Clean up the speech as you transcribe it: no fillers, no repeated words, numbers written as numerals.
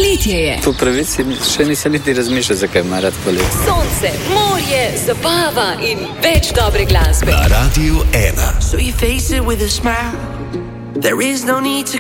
Poletje je. Po pravici še nisem niti razmišljal, zakaj ima rad poletje. Sonce, morje, zabava in več dobre glasbe. Na Radiu 1. So you face it with a smile. There is no need to